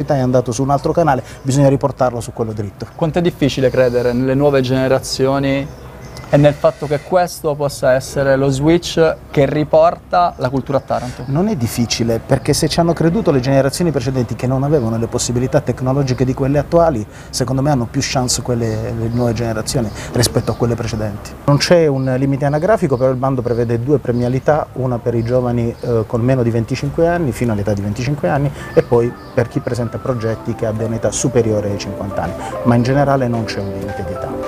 è andato su un altro canale, bisogna riportarlo su quello dritto. Quanto è difficile credere nelle nuove generazioni e nel fatto che questo possa essere lo switch che riporta la cultura a Taranto? Non è difficile, perché se ci hanno creduto le generazioni precedenti che non avevano le possibilità tecnologiche di quelle attuali, secondo me hanno più chance le nuove generazioni rispetto a quelle precedenti. Non c'è un limite anagrafico, però il bando prevede 2 premialità, una per i giovani con meno di 25 anni, fino all'età di 25 anni, e poi per chi presenta progetti che abbia un'età superiore ai 50 anni, ma in generale non c'è un limite di età.